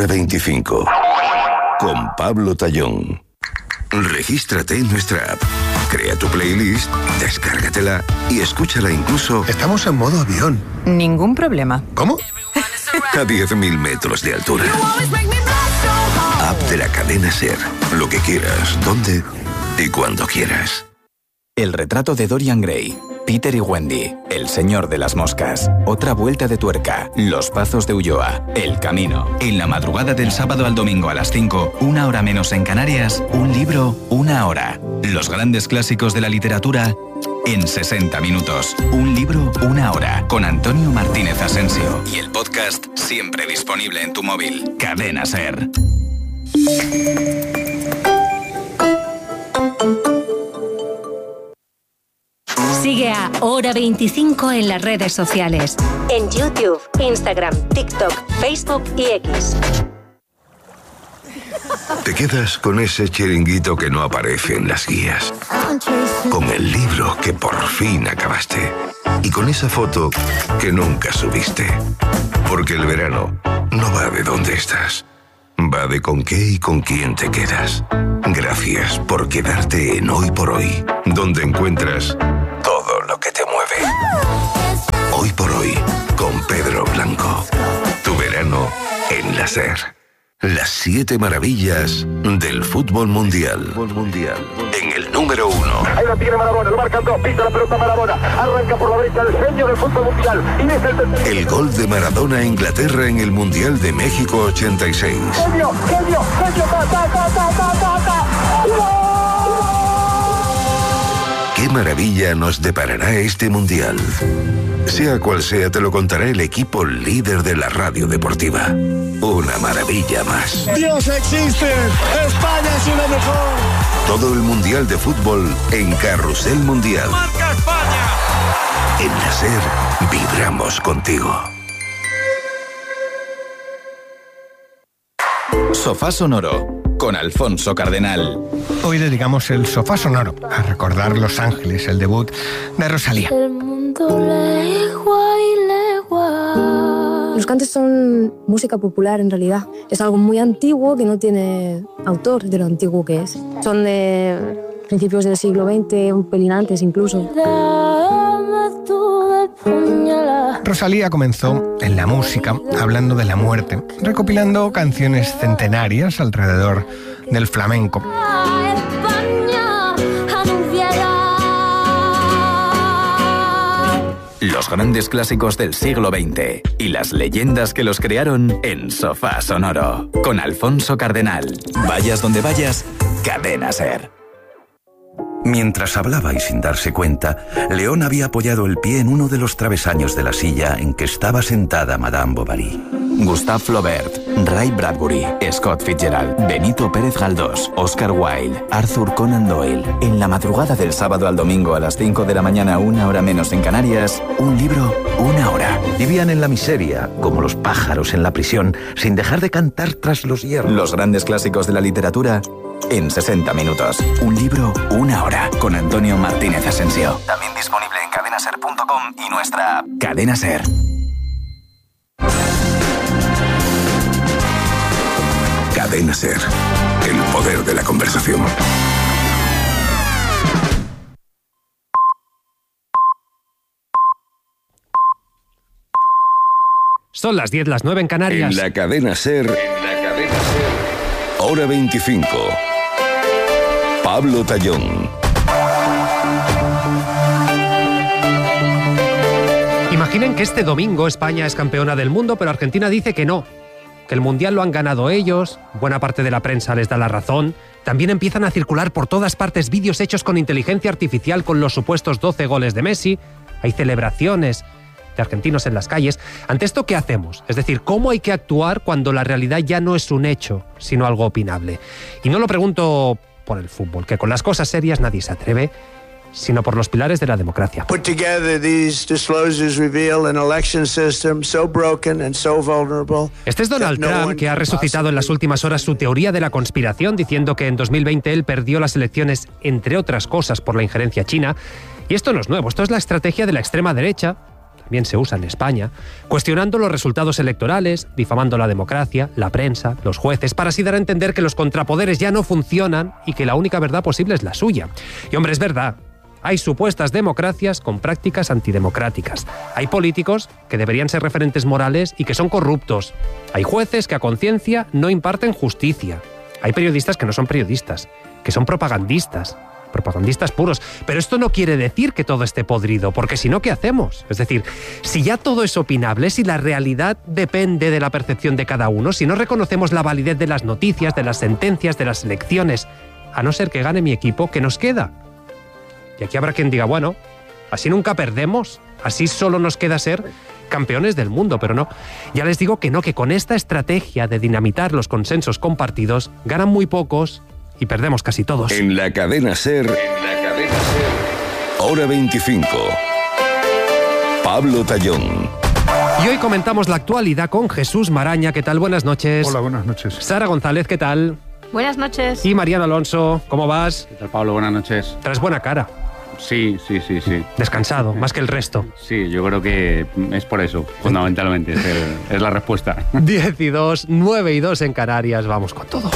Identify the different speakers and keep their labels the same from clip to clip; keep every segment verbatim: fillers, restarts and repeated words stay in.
Speaker 1: Hora veinticinco. Con Pablo Tallón. Regístrate en nuestra app. Crea tu playlist, descárgatela y escúchala incluso...
Speaker 2: Estamos en modo avión.
Speaker 3: Ningún problema.
Speaker 2: ¿Cómo?
Speaker 1: A diez mil metros de altura. App de la cadena SER. Lo que quieras, dónde y cuando quieras.
Speaker 4: El retrato de Dorian Gray. Peter y Wendy. El señor de las moscas. Otra vuelta de tuerca. Los Pazos de Ulloa. El camino. En la madrugada del sábado al domingo a las cinco, una hora menos en Canarias, un libro, una hora. Los grandes clásicos de la literatura en sesenta minutos. Un libro, una hora. Con Antonio Martínez Asensio. Y el podcast siempre disponible en tu móvil. Cadena SER.
Speaker 5: Sigue a Hora veinticinco en las redes sociales. En YouTube, Instagram, TikTok, Facebook y X.
Speaker 1: Te quedas con ese chiringuito que no aparece en las guías. Con el libro que por fin acabaste. Y con esa foto que nunca subiste. Porque el verano no va de dónde estás. Va de con qué y con quién te quedas. Gracias por quedarte en Hoy por Hoy, donde encuentras todo lo que te mueve. Hoy por Hoy, con Pedro Blanco. Tu verano en la SER. Las siete maravillas del fútbol mundial. En el número uno.
Speaker 6: Ahí la tiene Maradona, lo marcan dos, pisa la pelota Maradona. Arranca por la derecha el genio del fútbol mundial. Y es el tercero.
Speaker 1: El gol de Maradona a Inglaterra en el Mundial de México ochenta y seis.
Speaker 6: Genio, genio, genio, ta, ta, ta, ta, ta, ta, ta.
Speaker 1: ¿Qué maravilla nos deparará este Mundial? Sea cual sea, te lo contará el equipo líder de la radio deportiva. Una maravilla más.
Speaker 6: Dios existe, España es una mejor.
Speaker 1: Todo el Mundial de Fútbol en Carrusel Mundial.
Speaker 6: ¡Marca España!
Speaker 1: En la SER vibramos contigo.
Speaker 4: Sofá Sonoro con Alfonso Cardenal.
Speaker 2: Hoy dedicamos el sofá sonoro a recordar Los Ángeles, el debut de Rosalía.
Speaker 7: El mundo legua y legua.
Speaker 8: Los cantes son música popular en realidad. Es algo muy antiguo que no tiene autor de lo antiguo que es. Son de principios del siglo veinte, un pelín antes incluso.
Speaker 2: Rosalía comenzó en la música hablando de la muerte, recopilando canciones centenarias alrededor del flamenco.
Speaker 4: Los grandes clásicos del siglo veinte y las leyendas que los crearon en Sofá Sonoro con Alfonso Cardenal. Vayas donde vayas, Cadena SER.
Speaker 9: Mientras hablaba y sin darse cuenta, León había apoyado el pie en uno de los travesaños de la silla en que estaba sentada Madame Bovary.
Speaker 4: Gustave Flaubert, Ray Bradbury, Scott Fitzgerald, Benito Pérez Galdós, Oscar Wilde, Arthur Conan Doyle. En la madrugada del sábado al domingo a las cinco de la mañana, una hora menos en Canarias, un libro, una hora.
Speaker 9: Vivían en la miseria, como los pájaros en la prisión, sin dejar de cantar tras los hierros.
Speaker 4: Los grandes clásicos de la literatura en sesenta minutos. Un libro, una hora. Con Antonio Martínez Asensio. También disponible en cadena ser punto com y nuestra app. Cadena SER.
Speaker 1: Cadena SER. El poder de la conversación.
Speaker 10: Son las diez, las nueve en Canarias.
Speaker 1: En la cadena SER. En la cadena SER. Hora veinticinco. Pablo Tallón.
Speaker 10: Imaginen que este domingo España es campeona del mundo, pero Argentina dice que no, que el Mundial lo han ganado ellos, buena parte de la prensa les da la razón. También empiezan a circular por todas partes vídeos hechos con inteligencia artificial con los supuestos doce goles de Messi. Hay celebraciones de argentinos en las calles. Ante esto, ¿qué hacemos? Es decir, ¿cómo hay que actuar cuando la realidad ya no es un hecho, sino algo opinable? Y no lo pregunto por el fútbol, que con las cosas serias nadie se atreve, sino por los pilares de la democracia.
Speaker 11: Put together these disclosures reveal an election system so broken and so vulnerable.
Speaker 10: Este es Donald Trump, que ha resucitado en las últimas horas su teoría de la conspiración, diciendo que en dos mil veinte él perdió las elecciones, entre otras cosas, por la injerencia china. Y esto no es nuevo, esto es la estrategia de la extrema derecha, también se usa en España, cuestionando los resultados electorales, difamando la democracia, la prensa, los jueces, para así dar a entender que los contrapoderes ya no funcionan y que la única verdad posible es la suya. Y hombre, es verdad. Hay supuestas democracias con prácticas antidemocráticas. Hay políticos que deberían ser referentes morales y que son corruptos. Hay jueces que a conciencia no imparten justicia. Hay periodistas que no son periodistas, que son propagandistas. propagandistas puros. Pero esto no quiere decir que todo esté podrido, porque si no, ¿qué hacemos? Es decir, si ya todo es opinable, si la realidad depende de la percepción de cada uno, si no reconocemos la validez de las noticias, de las sentencias, de las elecciones, a no ser que gane mi equipo, ¿qué nos queda? Y aquí habrá quien diga, bueno, así nunca perdemos, así solo nos queda ser campeones del mundo, pero no. Ya les digo que no, que con esta estrategia de dinamitar los consensos compartidos, ganan muy pocos y perdemos casi todos.
Speaker 1: En la cadena SER, en la cadena SER, Hora veinticinco, Pablo Tallón.
Speaker 10: Y hoy comentamos la actualidad con Jesús Maraña. ¿Qué tal? Buenas noches.
Speaker 3: Hola, buenas noches.
Speaker 10: Sara González, ¿qué tal?
Speaker 12: Buenas noches.
Speaker 10: Y Mariano Alonso, ¿cómo vas?
Speaker 13: ¿Qué tal, Pablo? Buenas noches.
Speaker 10: Traes buena cara.
Speaker 13: Sí, sí, sí, sí.
Speaker 10: Descansado, más que el resto.
Speaker 13: Sí, yo creo que es por eso, fundamentalmente, es, el, es la respuesta.
Speaker 10: diez y dos, nueve y dos en Canarias, vamos con todo.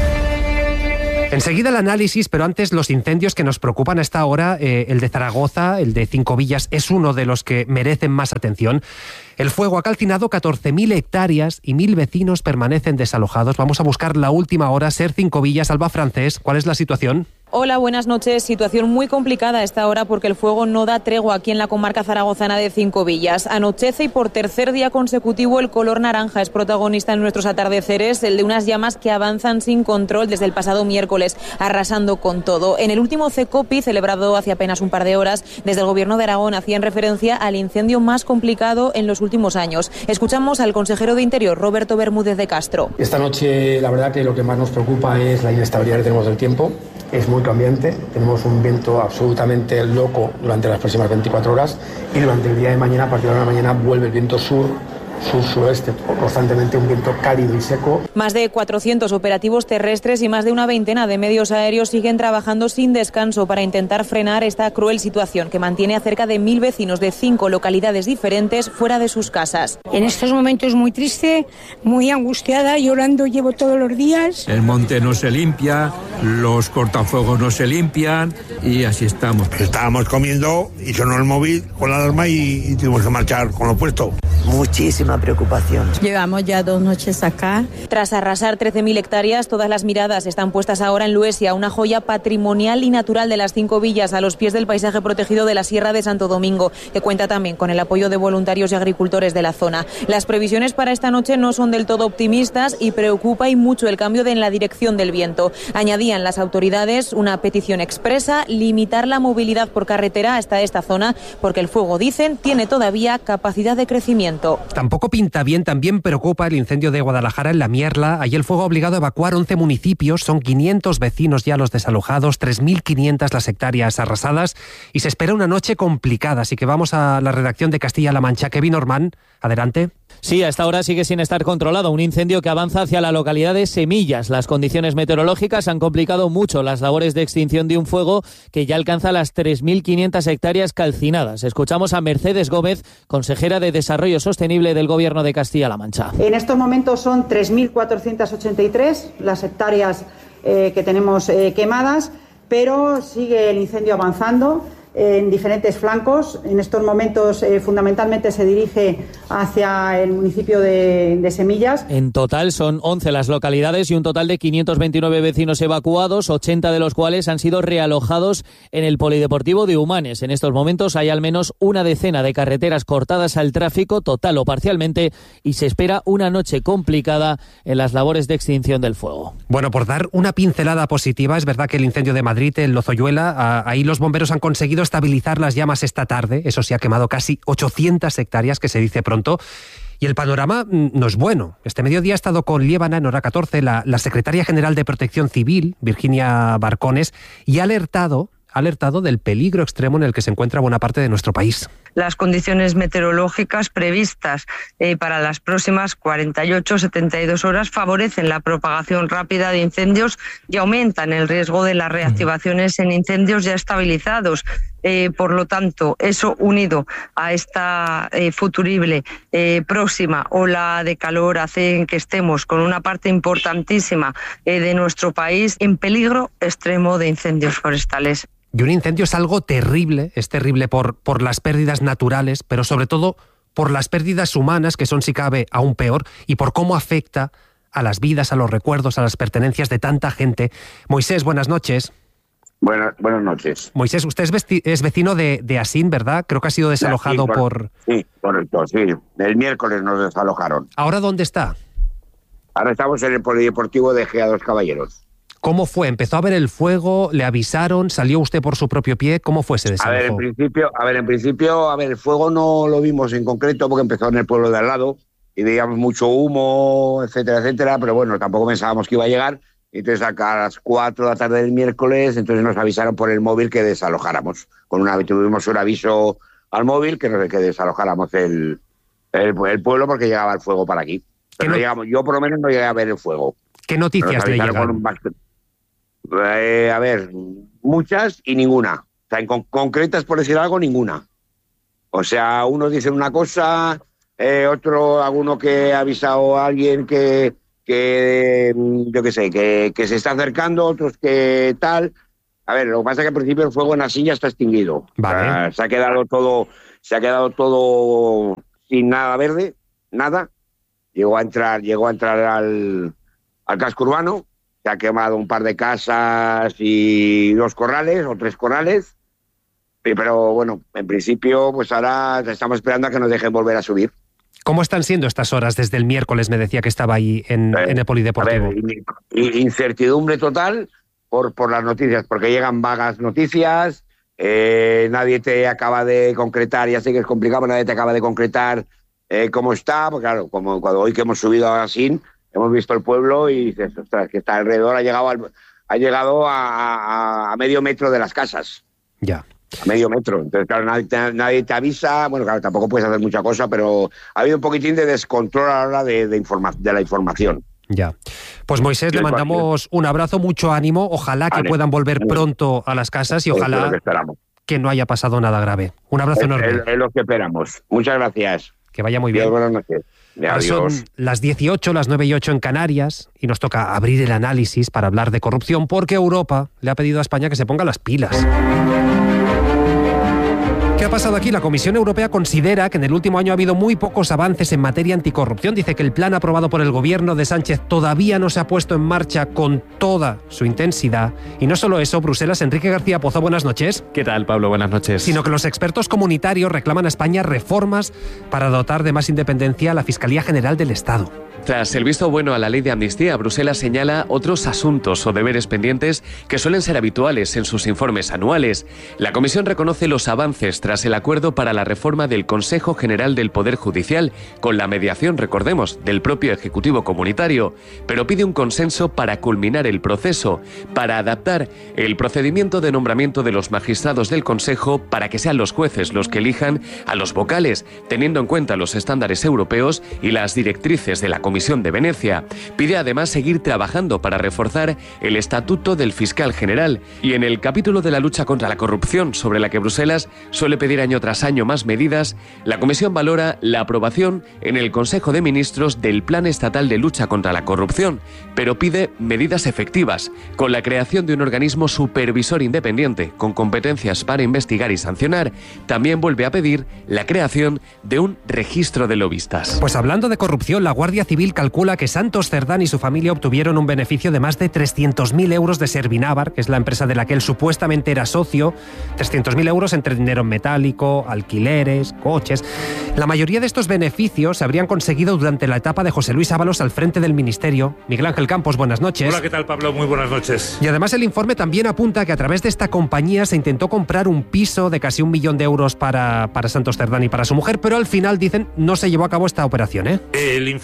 Speaker 10: Enseguida el análisis, pero antes los incendios que nos preocupan a esta hora. Eh, el de Zaragoza, el de Cinco Villas, es uno de los que merecen más atención. El fuego ha calcinado catorce mil hectáreas y mil vecinos permanecen desalojados. Vamos a buscar la última hora. SER Cinco Villas, Alba Francés, ¿cuál es la situación?
Speaker 14: Hola, buenas noches. Situación muy complicada a esta hora porque el fuego no da tregua aquí en la comarca zaragozana de Cinco Villas. Anochece y por tercer día consecutivo el color naranja es protagonista en nuestros atardeceres, el de unas llamas que avanzan sin control desde el pasado miércoles, arrasando con todo. En el último CECOPI, celebrado hace apenas un par de horas, desde el Gobierno de Aragón hacían referencia al incendio más complicado en los últimos años. Escuchamos al consejero de Interior, Roberto Bermúdez de Castro.
Speaker 15: Esta noche, la verdad que lo que más nos preocupa es la inestabilidad que tenemos del tiempo. Es muy cambiante, tenemos un viento absolutamente loco durante las próximas veinticuatro horas y durante el día de mañana, a partir de la mañana, vuelve el viento sur, sur-suroeste, constantemente un viento cálido y seco.
Speaker 14: Más de cuatrocientos operativos terrestres y más de una veintena de medios aéreos siguen trabajando sin descanso para intentar frenar esta cruel situación que mantiene a cerca de mil vecinos de cinco localidades diferentes fuera de sus casas.
Speaker 16: En estos momentos muy triste, muy angustiada, llorando llevo todos los días.
Speaker 17: El monte no se limpia, los cortafuegos no se limpian y así estamos.
Speaker 18: Estábamos comiendo y sonó el móvil con la alarma y, y tuvimos que marchar con lo puesto.
Speaker 19: Muchísima preocupación.
Speaker 16: Llevamos ya dos noches acá.
Speaker 14: Tras arrasar trece mil hectáreas, todas las miradas están puestas ahora en Luesia, una joya patrimonial y natural de las Cinco Villas, a los pies del paisaje protegido de la Sierra de Santo Domingo, que cuenta también con el apoyo de voluntarios y agricultores de la zona. Las previsiones para esta noche no son del todo optimistas y preocupa y mucho el cambio de en la dirección del viento. Añadían las autoridades una petición expresa, limitar la movilidad por carretera hasta esta zona, porque el fuego, dicen, tiene todavía capacidad de crecimiento.
Speaker 10: Tampoco pinta bien, también preocupa el incendio de Guadalajara en La Mierla. Allí el fuego ha obligado a evacuar once municipios, son quinientos vecinos ya los desalojados, tres mil quinientas las hectáreas arrasadas y se espera una noche complicada. Así que vamos a la redacción de Castilla-La Mancha. Kevin Orman, adelante.
Speaker 20: Sí, a esta hora sigue sin estar controlado un incendio que avanza hacia la localidad de Semillas. Las condiciones meteorológicas han complicado mucho las labores de extinción de un fuego que ya alcanza las tres mil quinientas hectáreas calcinadas. Escuchamos a Mercedes Gómez, consejera de Desarrollo Sostenible del Gobierno de Castilla-La Mancha.
Speaker 21: En estos momentos son tres mil cuatrocientas ochenta y tres las hectáreas eh, que tenemos eh, quemadas, pero sigue el incendio avanzando en diferentes flancos. En estos momentos eh, fundamentalmente se dirige hacia el municipio de, de Semillas.
Speaker 20: En total son once las localidades y un total de quinientos veintinueve vecinos evacuados, ochenta de los cuales han sido realojados en el Polideportivo de Humanes. En estos momentos hay al menos una decena de carreteras cortadas al tráfico, total o parcialmente, y se espera una noche complicada en las labores de extinción del fuego.
Speaker 10: Bueno, por dar una pincelada positiva, es verdad que el incendio de Madrid, en Lozoyuela, ahí los bomberos han conseguido estabilizar las llamas esta tarde. Eso sí, ha quemado casi ochocientas hectáreas, que se dice pronto. Y el panorama no es bueno. Este mediodía ha estado con Liébana, en Hora catorce, la, la secretaria general de Protección Civil, Virginia Barcones, y ha alertado, ha alertado del peligro extremo en el que se encuentra buena parte de nuestro país.
Speaker 22: Las condiciones meteorológicas previstas eh, para las próximas cuarenta y ocho a setenta y dos horas favorecen la propagación rápida de incendios y aumentan el riesgo de las reactivaciones en incendios ya estabilizados. Eh, por lo tanto, eso unido a esta eh, futurible eh, próxima ola de calor hace que estemos con una parte importantísima eh, de nuestro país en peligro extremo de incendios forestales.
Speaker 10: Y un incendio es algo terrible, es terrible por, por las pérdidas naturales, pero sobre todo por las pérdidas humanas, que son, si cabe, aún peor, y por cómo afecta a las vidas, a los recuerdos, a las pertenencias de tanta gente. Moisés, buenas noches.
Speaker 3: Buenas, buenas noches.
Speaker 10: Moisés, usted es, veci- es vecino de, de Asín, ¿verdad? Creo que ha sido desalojado
Speaker 3: Sí,
Speaker 10: por...
Speaker 3: Sí, correcto, sí. El miércoles nos desalojaron.
Speaker 10: ¿Ahora dónde está?
Speaker 3: Ahora estamos en el Polideportivo de Gea Dos Caballeros.
Speaker 10: ¿Cómo fue? ¿Empezó a ver el fuego? ¿Le avisaron? ¿Salió usted por su propio pie? ¿Cómo fue ese
Speaker 3: A
Speaker 10: desalojo?
Speaker 3: ver, en principio, a ver, en principio, a ver, el fuego no lo vimos en concreto porque empezó en el pueblo de al lado y veíamos mucho humo, etcétera, etcétera, pero bueno, tampoco pensábamos que iba a llegar. Entonces, a las cuatro de la tarde del miércoles, entonces nos avisaron por el móvil que desalojáramos. Con una, tuvimos un aviso al móvil que, nos, que desalojáramos el, el, el pueblo porque llegaba el fuego para aquí. Pero no llegamos, yo por lo menos no llegué a ver el fuego.
Speaker 10: ¿Qué noticias le llegaron?
Speaker 3: Eh, a ver, muchas y ninguna. O sea, en con, concretas, por decir algo, ninguna. O sea, unos dicen una cosa, eh, otro, alguno que ha avisado a alguien que, que yo qué sé, que, que se está acercando, otros que tal. A ver, lo que pasa es que al principio el fuego en Asín ya está extinguido.
Speaker 10: Vale.
Speaker 3: O sea, se ha quedado todo, se ha quedado todo sin nada verde, nada. Llegó a entrar, llegó a entrar al, al casco urbano. Se ha quemado un par de casas y dos corrales o tres corrales, pero bueno, en principio pues ahora estamos esperando a que nos dejen volver a subir.
Speaker 10: ¿Cómo están siendo estas horas desde el miércoles? Me decía que estaba ahí en,
Speaker 3: Eh,
Speaker 10: en el Polideportivo.
Speaker 3: A ver, in- incertidumbre total por, por las noticias, porque llegan vagas noticias, eh, nadie te acaba de concretar, ya sé que es complicado, pero nadie te acaba de concretar eh, cómo está, porque claro, como cuando hoy que hemos subido a Asín, hemos visto el pueblo y dices, ostras, que está alrededor, ha llegado, al, ha llegado a, a, a medio metro de las casas.
Speaker 10: Ya.
Speaker 3: A medio metro. Entonces, claro, nadie te, nadie te avisa. Bueno, claro, tampoco puedes hacer mucha cosa, pero ha habido un poquitín de descontrol a la hora de, de, informa de la información.
Speaker 10: Ya. Pues Moisés, le mandamos un abrazo, mucho ánimo. Ojalá que
Speaker 3: Vale.
Speaker 10: puedan volver
Speaker 3: Vale.
Speaker 10: pronto a las casas y
Speaker 3: Eso es
Speaker 10: ojalá
Speaker 3: lo que esperamos.
Speaker 10: que no haya pasado nada grave. Un abrazo
Speaker 3: Es,
Speaker 10: enorme.
Speaker 3: es- es lo que esperamos. Muchas gracias.
Speaker 10: Que vaya muy bien.
Speaker 3: Adiós, buenas noches.
Speaker 10: Ahora son
Speaker 3: Adiós.
Speaker 10: las dieciocho, las nueve y ocho en Canarias y nos toca abrir el análisis para hablar de corrupción porque Europa le ha pedido a España que se ponga las pilas. ¿Qué ha pasado aquí? La Comisión Europea considera que en el último año ha habido muy pocos avances en materia anticorrupción. Dice que el plan aprobado por el gobierno de Sánchez todavía no se ha puesto en marcha con toda su intensidad. Y no solo eso, Bruselas, Enrique García Pozo, buenas noches.
Speaker 12: ¿Qué tal, Pablo? Buenas noches.
Speaker 10: Sino que los expertos comunitarios reclaman a España reformas para dotar de más independencia a la Fiscalía General del Estado.
Speaker 12: Tras el visto bueno a la ley de amnistía, Bruselas señala otros asuntos o deberes pendientes que suelen ser habituales en sus informes anuales. La Comisión reconoce los avances tras el acuerdo para la reforma del Consejo General del Poder Judicial, con la mediación, recordemos, del propio Ejecutivo Comunitario, pero pide un consenso para culminar el proceso, para adaptar el procedimiento de nombramiento de los magistrados del Consejo para que sean los jueces los que elijan a los vocales, teniendo en cuenta los estándares europeos y las directrices de la Comisión de Venecia. Pide además seguir trabajando para reforzar el estatuto del fiscal general y en el capítulo de la lucha contra la corrupción, sobre la que Bruselas suele pedir año tras año más medidas, la Comisión valora la aprobación en el Consejo de Ministros del Plan Estatal de Lucha contra la Corrupción, pero pide medidas efectivas, con la creación de un organismo supervisor independiente con competencias para investigar y sancionar. También vuelve a pedir la creación de un registro de lobistas.
Speaker 10: Pues hablando de corrupción, la Guardia Civil calcula que Santos Cerdán y su familia obtuvieron un beneficio de más de trescientos mil euros de Servinávar, que es la empresa de la que él supuestamente era socio. trescientos mil euros entre dinero en metálico, alquileres, coches. La mayoría de estos beneficios se habrían conseguido durante la etapa de José Luis Ábalos al frente del Ministerio. Miguel Ángel Campos, buenas noches.
Speaker 23: Hola, ¿qué tal, Pablo? Muy buenas noches.
Speaker 10: Y además el informe también apunta que a través de esta compañía se intentó comprar un piso de casi un millón de euros para, para Santos Cerdán y para su mujer, pero al final, dicen, no se llevó a cabo esta operación, ¿eh?
Speaker 23: El informe patrimonial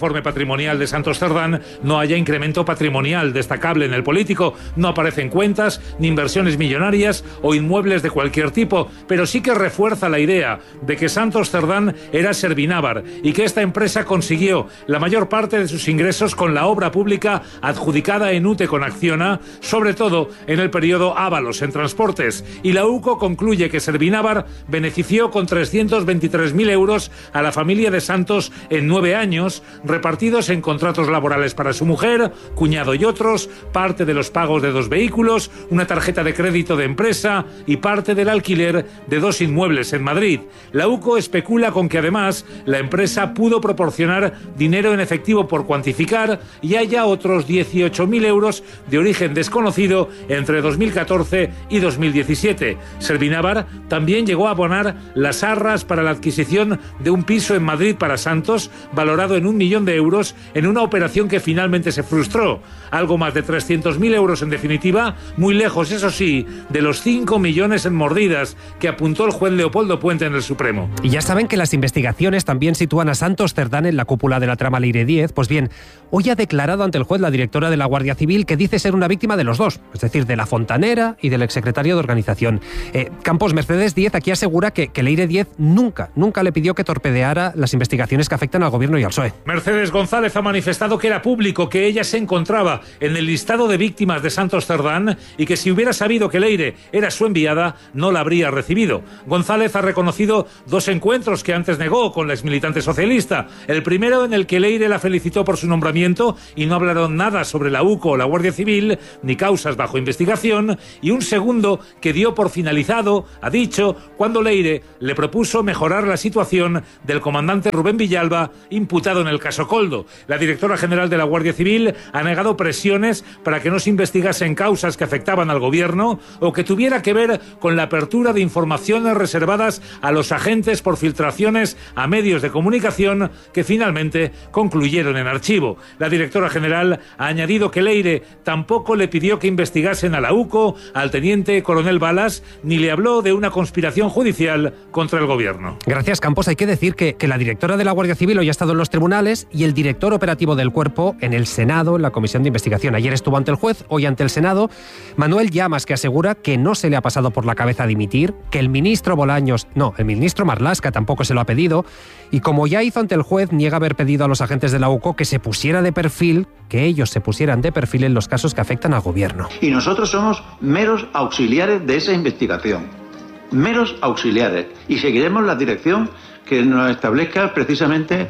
Speaker 23: patrimonial de Santos Cerdán no haya incremento patrimonial destacable en el político. No aparecen cuentas, ni inversiones millonarias o inmuebles de cualquier tipo, pero sí que refuerza la idea de que Santos Cerdán era Servinávar y que esta empresa consiguió la mayor parte de sus ingresos con la obra pública adjudicada en UTE con Acciona, sobre todo en el periodo Ábalos en transportes. Y la UCO concluye que Servinávar benefició con trescientos veintitrés mil euros a la familia de Santos en nueve años, repartidos en contratos laborales para su mujer, cuñado y otros, parte de los pagos de dos vehículos, una tarjeta de crédito de empresa y parte del alquiler de dos inmuebles en Madrid. La UCO especula con que además la empresa pudo proporcionar dinero en efectivo por cuantificar y haya otros dieciocho mil euros de origen desconocido entre dos mil catorce y dos mil diecisiete. Servinávar también llegó a abonar las arras para la adquisición de un piso en Madrid para Santos, valorado en un millón de euros, en una operación que finalmente se frustró. Algo más de trescientos mil euros en definitiva, muy lejos, eso sí, de los cinco millones en mordidas que apuntó el juez Leopoldo Puente en el Supremo.
Speaker 10: Y ya saben que las investigaciones también sitúan a Santos Cerdán en la cúpula de la trama Leire Díez. Pues bien, hoy ha declarado ante el juez la directora de la Guardia Civil, que dice ser una víctima de los dos, es decir, de la fontanera y del exsecretario de organización. Eh, Campos, Mercedes Díez aquí asegura que, que Leire Díez nunca, nunca le pidió que torpedeara las investigaciones que afectan al gobierno y al P S O E.
Speaker 23: Mercedes González ha manifestado que era público que ella se encontraba en el listado de víctimas de Santos Cerdán y que si hubiera sabido que Leire era su enviada, no la habría recibido. González ha reconocido dos encuentros que antes negó con la exmilitante socialista. El primero en el que Leire la felicitó por su nombramiento y no hablaron nada sobre la UCO o la Guardia Civil, ni causas bajo investigación, y un segundo que dio por finalizado, ha dicho, cuando Leire le propuso mejorar la situación del comandante Rubén Villalba, imputado en el caso Coldo. La directora general de la Guardia Civil ha negado presiones para que no se investigasen causas que afectaban al gobierno o que tuviera que ver con la apertura de informaciones reservadas a los agentes por filtraciones a medios de comunicación que finalmente concluyeron en archivo. La directora general ha añadido que Leire tampoco le pidió que investigasen a la UCO, al teniente coronel Balas, ni le habló de una conspiración judicial contra el gobierno.
Speaker 10: Gracias, Campos. Hay que decir que, que la directora de la Guardia Civil hoy ha estado en los tribunales y el director operativo del cuerpo en el Senado, en la comisión de investigación. Ayer estuvo ante el juez, hoy ante el Senado. Manuel Llamas, que asegura que no se le ha pasado por la cabeza dimitir, que el ministro Bolaños, no, el ministro Marlaska tampoco se lo ha pedido, y como ya hizo ante el juez, niega haber pedido a los agentes de la UCO que se pusiera de perfil, que ellos se pusieran de perfil en los casos que afectan al gobierno.
Speaker 5: Y nosotros somos meros auxiliares de esa investigación, meros auxiliares, y seguiremos la dirección que nos establezca precisamente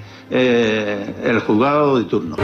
Speaker 5: eh, el juzgado de turno.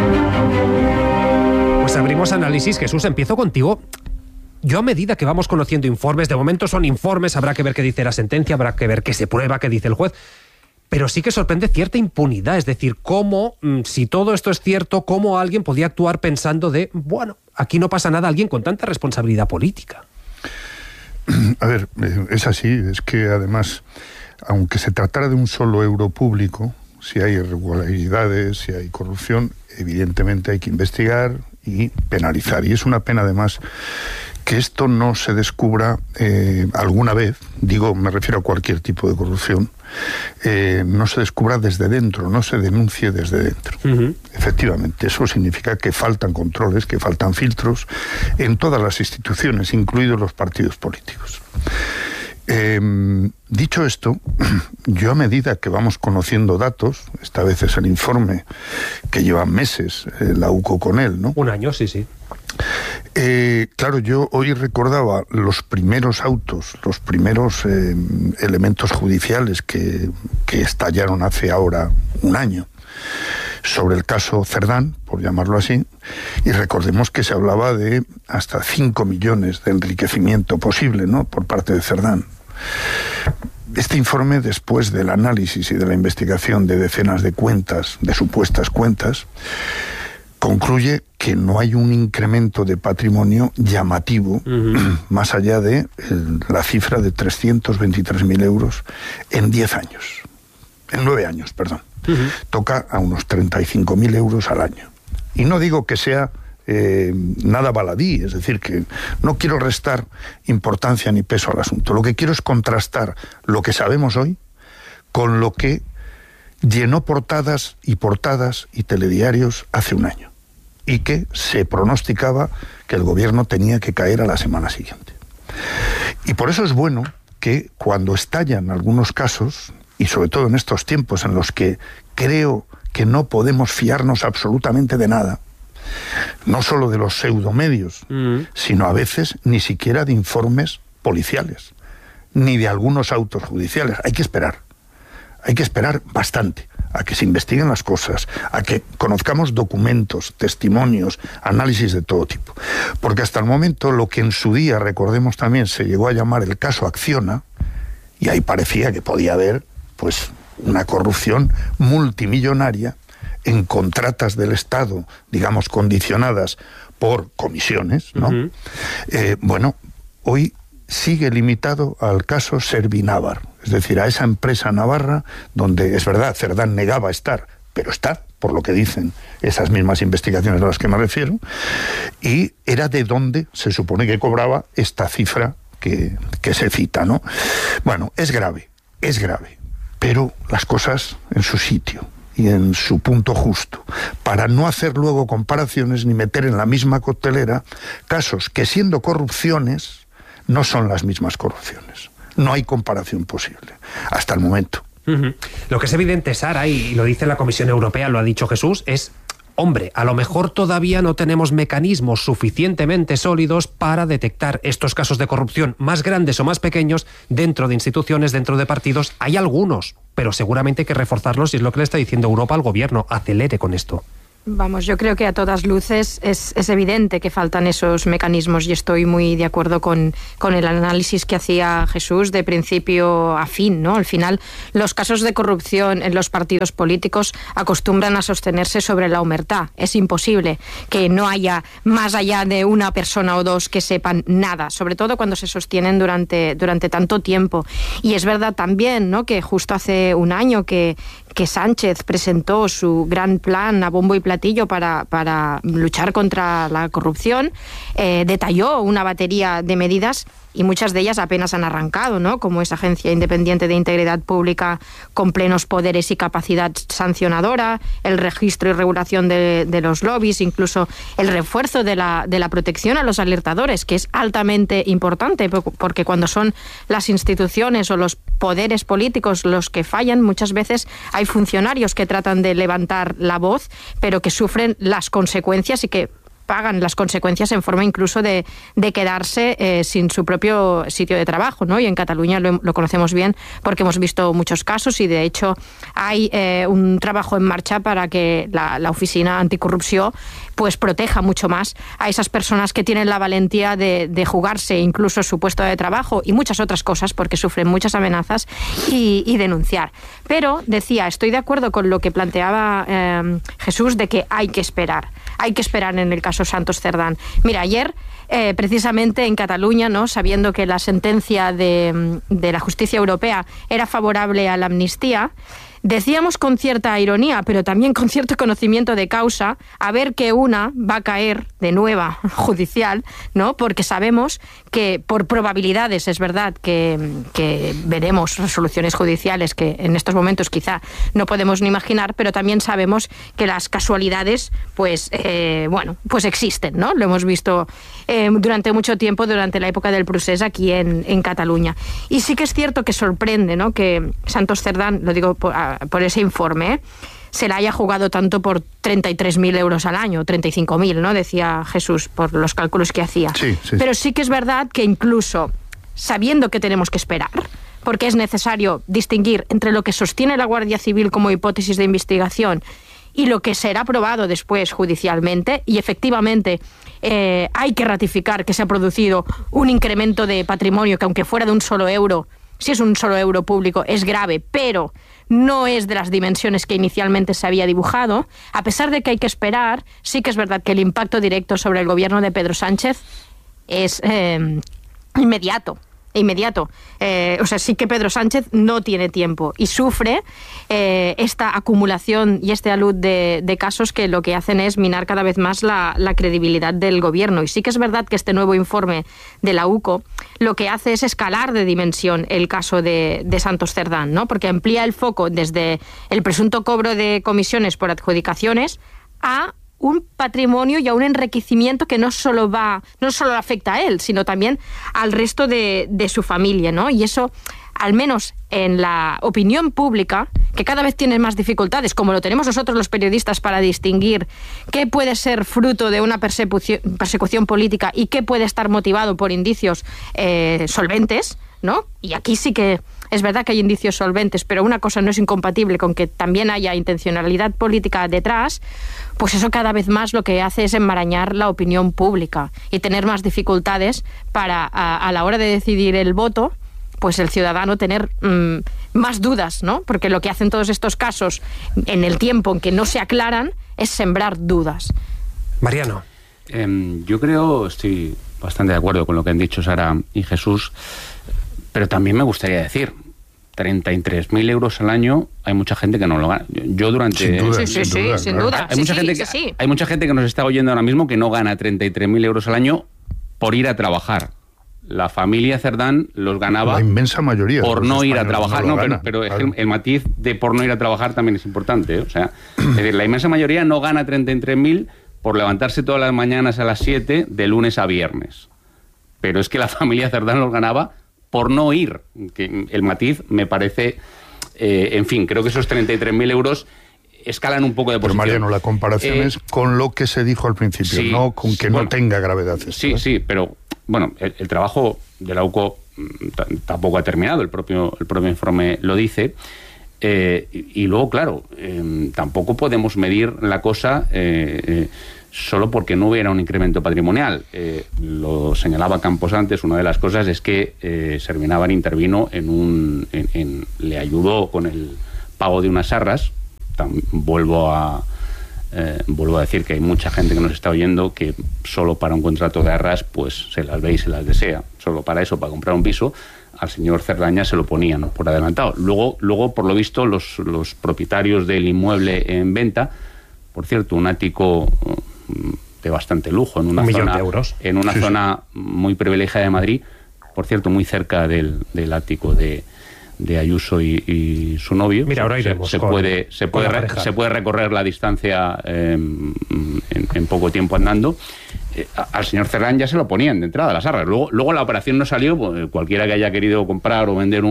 Speaker 10: Pues abrimos análisis. Jesús, empiezo contigo. Yo, a medida que vamos conociendo informes, de momento son informes, habrá que ver qué dice la sentencia, habrá que ver qué se prueba, qué dice el juez, pero sí que sorprende cierta impunidad, es decir, cómo, si todo esto es cierto, cómo alguien podía actuar pensando de, bueno, aquí no pasa nada, alguien con tanta responsabilidad política.
Speaker 6: A ver, es así, es que además, aunque se tratara de un solo euro público, si hay irregularidades, si hay corrupción, evidentemente hay que investigar y penalizar. Y es una pena, además, que esto no se descubra eh, alguna vez, digo, me refiero a cualquier tipo de corrupción, eh, no se descubra desde dentro, no se denuncie desde dentro. Uh-huh. Efectivamente, eso significa que faltan controles, que faltan filtros en todas las instituciones, incluidos los partidos políticos. Eh, dicho esto, yo a medida que vamos conociendo datos, esta vez es el informe que lleva meses eh, la UCO con él, ¿no?
Speaker 10: Un año, sí, sí.
Speaker 6: Eh, claro, yo hoy recordaba los primeros autos, los primeros eh, elementos judiciales que, que estallaron hace ahora un año sobre el caso Cerdán, por llamarlo así, y recordemos que se hablaba de hasta cinco millones de enriquecimiento posible, ¿no?, por parte de Cerdán. Este informe, después del análisis y de la investigación de decenas de cuentas, de supuestas cuentas, concluye que no hay un incremento de patrimonio llamativo, uh-huh, más allá de el, la cifra de trescientos veintitrés mil euros en diez años. En nueve años, perdón. Uh-huh. Toca a unos treinta y cinco mil euros al año. Y no digo que sea eh, nada baladí, es decir, que no quiero restar importancia ni peso al asunto. Lo que quiero es contrastar lo que sabemos hoy con lo que llenó portadas y portadas y telediarios hace un año, y que se pronosticaba que el gobierno tenía que caer a la semana siguiente. Y por eso es bueno que cuando estallan algunos casos, y sobre todo en estos tiempos en los que creo que no podemos fiarnos absolutamente de nada, no solo de los pseudomedios, mm. sino a veces ni siquiera de informes policiales, ni de algunos autos judiciales. Hay que esperar, hay que esperar bastante a que se investiguen las cosas, a que conozcamos documentos, testimonios, análisis de todo tipo. Porque hasta el momento lo que en su día, recordemos también, se llegó a llamar el caso Acciona, y ahí parecía que podía haber pues una corrupción multimillonaria en contratas del Estado, digamos, condicionadas por comisiones, ¿no? Uh-huh. Eh, bueno, hoy sigue limitado al caso Servinávar, es decir, a esa empresa navarra donde, es verdad, Cerdán negaba estar, pero está, por lo que dicen esas mismas investigaciones a las que me refiero, y era de donde se supone que cobraba esta cifra que, que se cita, ¿no? Bueno, es grave, es grave, pero las cosas en su sitio y en su punto justo, para no hacer luego comparaciones ni meter en la misma coctelera casos que, siendo corrupciones, no son las mismas corrupciones. No hay comparación posible, hasta el momento.
Speaker 10: Uh-huh. Lo que es evidente, Sara, y lo dice la Comisión Europea, lo ha dicho Jesús, es, hombre, a lo mejor todavía no tenemos mecanismos suficientemente sólidos para detectar estos casos de corrupción, más grandes o más pequeños, dentro de instituciones, dentro de partidos. Hay algunos, pero seguramente hay que reforzarlos, y es lo que le está diciendo Europa al gobierno. Acelere con esto.
Speaker 2: Vamos, yo creo que a todas luces es, es evidente que faltan esos mecanismos, y estoy muy de acuerdo con, con el análisis que hacía Jesús de principio a fin, ¿no? Al final, los casos de corrupción en los partidos políticos acostumbran a sostenerse sobre la omertá. Es imposible que no haya más allá de una persona o dos que sepan nada, sobre todo cuando se sostienen durante, durante tanto tiempo. Y es verdad también, ¿no?, que justo hace un año que, que Sánchez presentó su gran plan a bombo y platillo para, para luchar contra la corrupción, eh, detalló una batería de medidas, y muchas de ellas apenas han arrancado, ¿no?, como esa Agencia Independiente de Integridad Pública con plenos poderes y capacidad sancionadora, el registro y regulación de, de los lobbies, incluso el refuerzo de la, de la protección a los alertadores, que es altamente importante, porque cuando son las instituciones o los poderes políticos los que fallan, muchas veces hay funcionarios que tratan de levantar la voz, pero que sufren las consecuencias y que pagan las consecuencias en forma incluso de, de quedarse eh, sin su propio sitio de trabajo, ¿no? Y en Cataluña lo, lo conocemos bien porque hemos visto muchos casos, y de hecho hay eh, un trabajo en marcha para que la, la Oficina Anticorrupció pues proteja mucho más a esas personas que tienen la valentía de, de jugarse incluso su puesto de trabajo y muchas otras cosas, porque sufren muchas amenazas, y, y denunciar. Pero decía, estoy de acuerdo con lo que planteaba eh, Jesús, de que hay que esperar. Hay que esperar en el caso Santos Cerdán. Mira, ayer, eh, precisamente en Cataluña, ¿no?, sabiendo que la sentencia de, de la justicia europea era favorable a la amnistía, decíamos con cierta ironía, pero también con cierto conocimiento de causa, a ver que una va a caer de nueva judicial, ¿no? Porque sabemos que por probabilidades, es verdad que, que veremos resoluciones judiciales que en estos momentos quizá no podemos ni imaginar, pero también sabemos que las casualidades, pues, eh, bueno, pues existen, ¿no? Lo hemos visto eh, durante mucho tiempo, durante la época del procés aquí en, en Cataluña. Y sí que es cierto que sorprende, ¿no?, que Santos Cerdán, lo digo por, por ese informe, ¿eh?, se la haya jugado tanto por treinta y tres mil euros al año, treinta y cinco mil, ¿no?, decía Jesús, por los cálculos que hacía.
Speaker 6: Sí, sí.
Speaker 2: Pero sí que es verdad que incluso sabiendo que tenemos que esperar, porque es necesario distinguir entre lo que sostiene la Guardia Civil como hipótesis de investigación y lo que será probado después judicialmente, y efectivamente eh, hay que ratificar que se ha producido un incremento de patrimonio que, aunque fuera de un solo euro, si es un solo euro público, es grave, pero no es de las dimensiones que inicialmente se había dibujado. A pesar de que hay que esperar, sí que es verdad que el impacto directo sobre el gobierno de Pedro Sánchez es eh, inmediato. inmediato. Eh, o sea, sí que Pedro Sánchez no tiene tiempo y sufre eh, esta acumulación y este alud de, de casos que lo que hacen es minar cada vez más la, la credibilidad del gobierno. Y sí que es verdad que este nuevo informe de la U C O lo que hace es escalar de dimensión el caso de, de Santos Cerdán, ¿no? Porque amplía el foco desde el presunto cobro de comisiones por adjudicaciones a un patrimonio y a un enriquecimiento que no solo va, no solo afecta a él, sino también al resto de, de su familia, ¿no? Y eso, al menos en la opinión pública, que cada vez tiene más dificultades, como lo tenemos nosotros los periodistas para distinguir qué puede ser fruto de una persecución, persecución política y qué puede estar motivado por indicios eh, solventes, ¿no? Y aquí sí que es verdad que hay indicios solventes, pero una cosa no es incompatible con que también haya intencionalidad política detrás, pues eso cada vez más lo que hace es enmarañar la opinión pública y tener más dificultades para, a, a la hora de decidir el voto, pues el ciudadano tener mmm, más dudas, ¿no? Porque lo que hacen todos estos casos en el tiempo en que no se aclaran es sembrar dudas.
Speaker 10: Mariano.
Speaker 13: Eh, yo creo, estoy bastante de acuerdo con lo que han dicho Sara y Jesús, pero también me gustaría decir, treinta y tres mil euros al año, hay mucha gente que no lo gana. Yo durante...
Speaker 2: Sin duda, sí, sí, sin duda, sí, sin duda.
Speaker 13: Hay,
Speaker 2: sí,
Speaker 13: mucha
Speaker 2: sí,
Speaker 13: gente
Speaker 2: sí,
Speaker 13: que,
Speaker 2: sí.
Speaker 13: hay mucha gente que nos está oyendo ahora mismo que no gana treinta y tres mil euros al año por ir a trabajar. La familia Cerdán los ganaba...
Speaker 6: La inmensa mayoría.
Speaker 13: Por no ir a trabajar.
Speaker 6: No,
Speaker 13: no
Speaker 6: ganan,
Speaker 13: pero, pero
Speaker 6: claro.
Speaker 13: es que el, el matiz de por no ir a trabajar también es importante, ¿eh? O sea, es decir, la inmensa mayoría no gana treinta y tres mil por levantarse todas las mañanas a las siete de lunes a viernes. Pero es que la familia Cerdán los ganaba por no ir. Que el matiz me parece... Eh, en fin, creo que esos treinta y tres mil euros escalan un poco de posición.
Speaker 6: Pero Mariano, la comparación
Speaker 13: eh,
Speaker 6: es con lo que se dijo al principio,
Speaker 13: sí,
Speaker 6: no con que
Speaker 13: bueno,
Speaker 6: no tenga gravedad esto,
Speaker 13: Sí,
Speaker 6: ¿eh?
Speaker 13: sí, pero bueno, el, el trabajo de la U C O tampoco ha terminado, el propio, el propio informe lo dice. Eh, y, y luego, claro, eh, tampoco podemos medir la cosa eh, eh, solo porque no hubiera un incremento patrimonial. Eh, lo señalaba Campos antes, una de las cosas es que eh, Servinabar intervino en un... En, en, le ayudó con el pago de unas arras. Tam, vuelvo a... Eh, vuelvo a decir que hay mucha gente que nos está oyendo que solo para un contrato de arras pues se las ve y se las desea. Solo para eso, para comprar un piso, al señor Cerdaña se lo ponían por adelantado. Luego, luego por lo visto, los, los propietarios del inmueble en venta, por cierto, un ático de bastante lujo, en una
Speaker 10: un millón
Speaker 13: zona,
Speaker 10: de euros.
Speaker 13: en una
Speaker 10: sí,
Speaker 13: zona
Speaker 10: sí.
Speaker 13: muy privilegiada de Madrid, por cierto, muy cerca del, del ático de de Ayuso y, y su novio.
Speaker 10: Mira, ahora iremos
Speaker 13: se, se
Speaker 10: con,
Speaker 13: puede se puede re, se puede recorrer la distancia eh, en, en poco tiempo andando. Eh, al señor Cerdán ya se lo ponían de entrada las arras. Luego luego la operación no salió, pues, cualquiera que haya querido comprar o vender un